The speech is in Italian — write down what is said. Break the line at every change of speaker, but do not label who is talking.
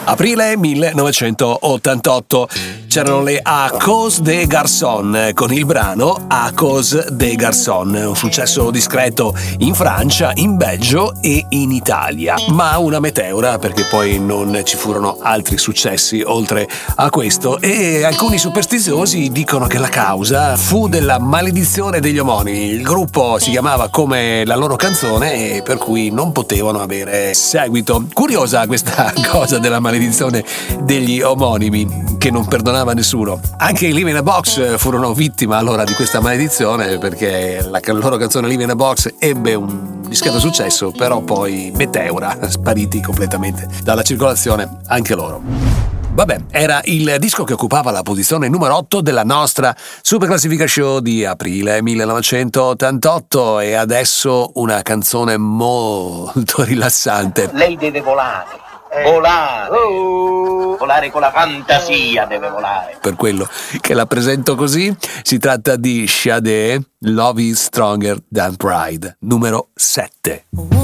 Aprile 1988 c'erano le Acos de Garçon con il brano Acos de Garçon, un successo discreto in Francia, in Belgio e in Italia, ma una meteora perché poi non ci furono altri successi oltre a questo, e alcuni superstiziosi dicono che la causa fu della maledizione degli omonimi. Il gruppo si chiamava come la loro canzone e per cui non potevano avere seguito. Curiosa questa cosa della maledizione degli omonimi che non perdonava nessuno. Anche i Live in a Box furono vittima allora di questa maledizione, perché la loro canzone Live in a Box ebbe un discreto successo, però poi meteora, spariti completamente dalla circolazione anche loro. Vabbè, era il disco che occupava la posizione numero 8 della nostra Super Classifica Show di aprile 1988, e adesso una canzone molto rilassante.
Lei deve volare. Volare, volare con la fantasia, deve volare.
Per quello che la presento così, si tratta di Sade, Love is Stronger Than Pride, numero 7.